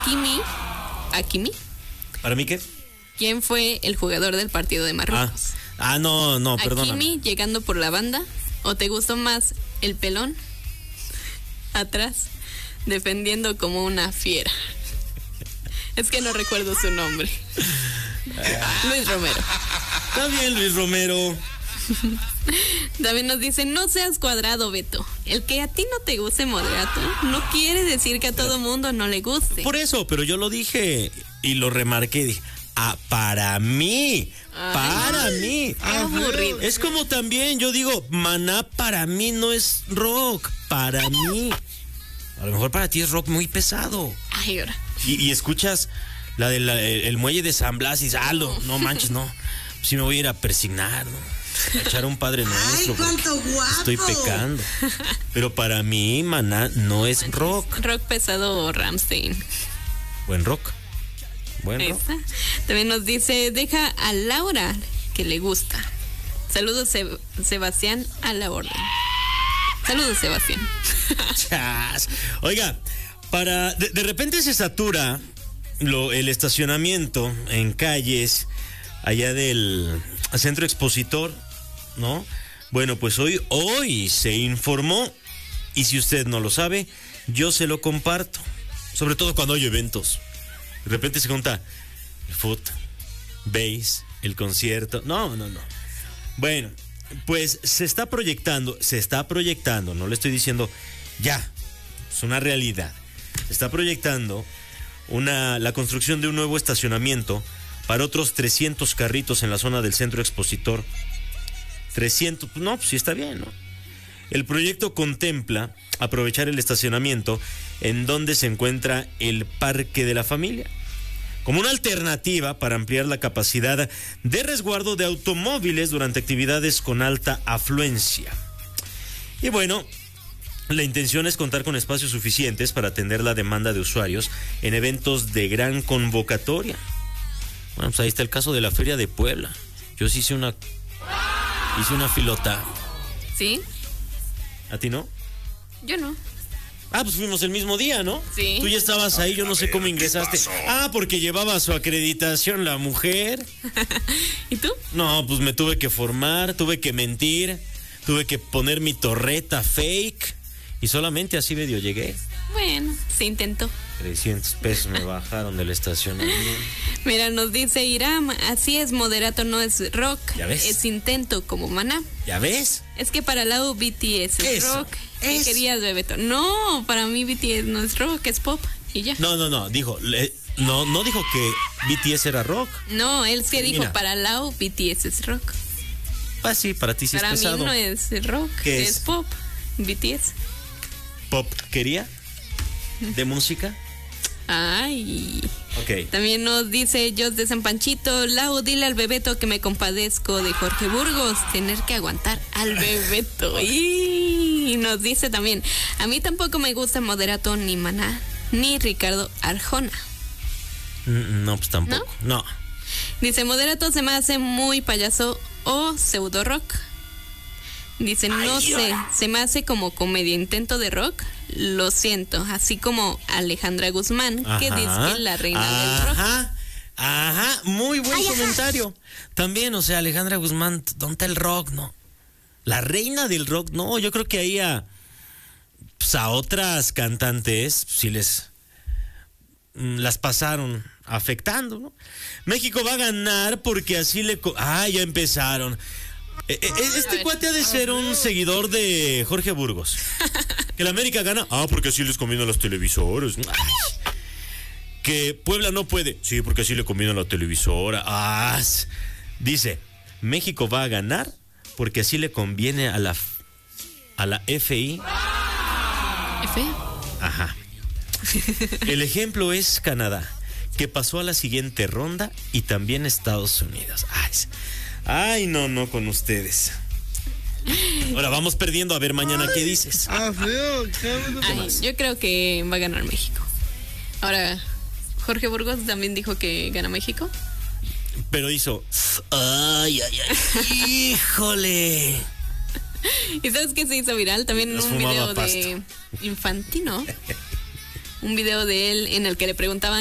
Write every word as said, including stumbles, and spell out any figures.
Hakimi, Hakimi. ¿Para mí qué? ¿Quién fue el jugador del partido de Marruecos? Ah, ah no, no, perdón. ¿Hakimi llegando por la banda? ¿O te gustó más el pelón atrás, defendiendo como una fiera? Es que no recuerdo su nombre. Luis Romero. Está bien, Luis Romero. También nos dice, no seas cuadrado, Beto. El que a ti no te guste Moderato no quiere decir que a todo mundo no le guste. Por eso, pero yo lo dije y lo remarqué. Dije, ah, para mí, Ay, para mí. Qué aburrido. Es como también yo digo, Maná para mí no es rock, para mí. A lo mejor para ti es rock muy pesado. Ay, ahora. Y, y escuchas la del de el muelle de San Blas y dices, ah, no, no manches, no. Sí me voy a ir a persignar, ¿no? A echar un Padre Nuestro. ¡Ay, cuánto guapo! Estoy pecando. Pero para mí, Maná no es rock. Rock pesado o Rammstein. Buen rock. Buen rock. Esta. También nos dice, deja a Laura que le gusta. Saludos, Seb- Sebastián, a la orden. Saludos, Sebastián. Chas. Oiga, para de, de repente se satura lo, el estacionamiento en calles allá del Centro Expositor, ¿no? Bueno, pues hoy, hoy se informó, y si usted no lo sabe, yo se lo comparto, sobre todo cuando hay eventos. De repente se junta el foot, bass, el concierto. No, no, no. Bueno, pues se está proyectando, se está proyectando, no le estoy diciendo ya, es una realidad. Se está proyectando una, la construcción de un nuevo estacionamiento para otros trescientos carritos en la zona del Centro Expositor. trescientos, no, pues sí está bien, ¿no? El proyecto contempla aprovechar el estacionamiento en donde se encuentra el Parque de la Familia, como una alternativa para ampliar la capacidad de resguardo de automóviles durante actividades con alta afluencia. Y bueno, la intención es contar con espacios suficientes para atender la demanda de usuarios en eventos de gran convocatoria. Bueno, pues ahí está el caso de la Feria de Puebla. Yo sí hice una hice una filota. ¿Sí? ¿A ti no? Yo no. Ah, pues fuimos el mismo día, ¿no? Sí. Tú ya estabas ahí, yo no sé cómo ingresaste. Ah, porque llevaba su acreditación la mujer. ¿Y tú? No, pues me tuve que formar, tuve que mentir, tuve que poner mi torreta fake y solamente así medio llegué. Bueno, se intentó. trescientos pesos me bajaron del estacionamiento. Mira, nos dice Iram, así es, Moderato no es rock. ¿Ya ves? Es intento como Maná. ¿Ya ves? Es que para Lau B T S es Eso, rock. ¿Qué eso. querías, Bebeto? No, para mí B T S no es rock, es pop y ya. No, no, no, dijo, le- no, no dijo que B T S era rock. No, él sí dijo, Mira. para Lau B T S es rock. Ah, sí, para ti sí Para es mí pesado. no es rock, ¿Qué es? es? pop. B T S. ¿Pop quería? ¿De música? Ay. Ok. También nos dice Jos de San Panchito, Lau, dile al Bebeto que me compadezco de Jorge Burgos, tener que aguantar al Bebeto. Y nos dice también, a mí tampoco me gusta Moderato ni Maná, ni Ricardo Arjona. Mm, No, pues tampoco. No. Dice, Moderato se me hace muy payaso o pseudo rock. Dice, no Ay, sé, ahora. se me hace como comedia intento de rock. Lo siento, así como Alejandra Guzmán, que Ajá. dice que la reina del rock. Ajá. Ajá, muy buen Ay, ajá. comentario. También, o sea, Alejandra Guzmán, ¿dónde está el rock? No. La reina del rock, no, yo creo que ahí a, pues a otras cantantes, si les mm, las pasaron afectando, ¿no? México va a ganar porque así le... co- Ah, ya empezaron. Eh, eh, Este ver. cuate ha de ser un seguidor de Jorge Burgos. Que la América gana. Ah, porque así les conviene a los televisores. Ay. Que Puebla no puede. Sí, porque así le conviene a la televisora. Ah, s- dice, México va a ganar porque así le conviene a la f- a la F I. F. Ajá. El ejemplo es Canadá, que pasó a la siguiente ronda, y también Estados Unidos. Ay, s- ay, no, no con ustedes. Ahora vamos perdiendo, a ver mañana qué dices. Ah, feo, cabrón. Ay, yo creo que va a ganar México. Ahora, Jorge Burgos también dijo que gana México. Pero hizo, ay, ay, ay, híjole. ¿Y sabes qué se hizo viral? También en Nos un fumaba video pasto. de Infantino. un video de él en el que le preguntaban